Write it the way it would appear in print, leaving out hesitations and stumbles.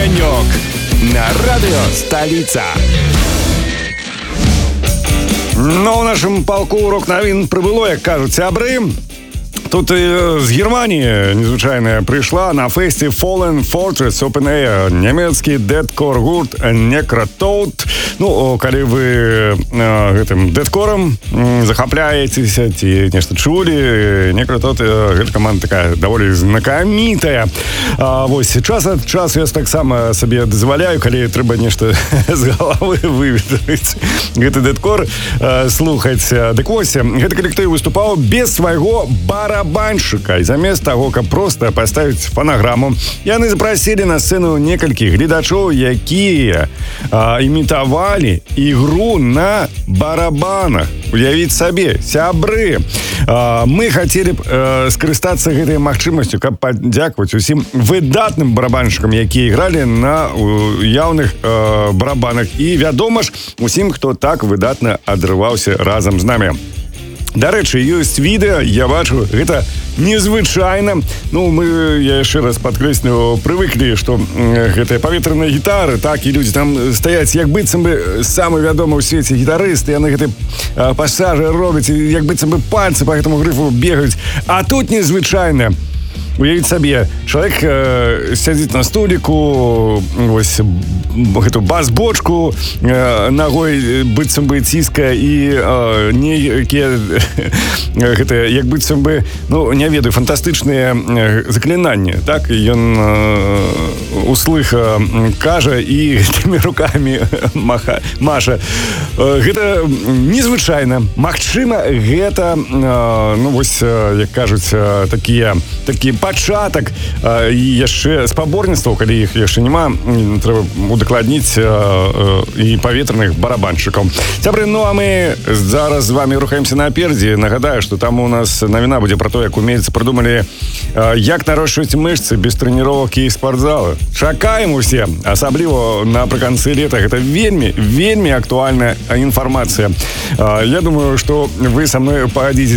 Огонек на радио «Столица». Ну, у нашым палку рок-навін прыбыло, як кажуць сябры. Тут з Германії незвычайная прыйшла на фэсце Fallen Fortress Open Air нямецкі дэдкор гурт Necrotoad. Ну, калі вы гэтым дэдкорам захапляецеся ці нешта чулі, Necrotoad гэта каманда такая даволі знакамітая. Вось час ад часу я таксама сабе дазваляю, калі трэба нешта з галавы выветрыць гэты дэдкор слухаць. Дык вось, гэты калектыў выступаў без свайго барабанщика. І замест таго, каб проста паставіць фанаграму, яны запрасілі на сцэну некалькіх гледачоў, якія імітавалі ігру на барабанах. Уявіць сабе, сябры. Мы хацелі б скарыстацца гэтай магчымасцю, каб падзякаваць усім выдатным барабаншчыкам, якія ігралі на уяўных барабанах. І, вядома ж, усім, хто так выдатна адрываўся разам з намі. Дарэчы, ёсць відэа, я бачу, гэта незвычайна. Ну, я яшчэ раз падкрэслю, прывыклі, што гэтыя паветраныя гітары, так, і людзі там стаяць, як быццам бы самы вядомы ў свеце гітарыст, яны гэты пасажы робяць, як быццам бы пальцы па гэтаму грыфу бегаюць. А тут незвычайна. Уявіць сабе, чалавек сядзіць на століку, вось гэту бас-бочку ногой быццам бы ціскае і нейкія гэтыя, як быццам бы, ну, не ведаю, фантастычныя заклінанні, так? Ён услыха кажа і гэтымі рукамі маша. Гэта незвычайна. Магчыма, гэта, ну, вось, як кажуць, такі пачатак і яшчэ спаборніцтваў, калі іх яшчэ няма, трэба удакладніць і паветраных барабаншчыкаў. Сябры, ну а мы зараз з вами рухаемся напердзе. Нагадаю, што там у нас навіна будзе пра то, як умельцы прыдумалі, як нарошчваць мышцы без трэніровак і спартзала. Чакаем усе, асабліва напрыканцы лета. Гэта вельмі актуальная інфармацыя. Я думаю, што вы са мной пагадзіцеся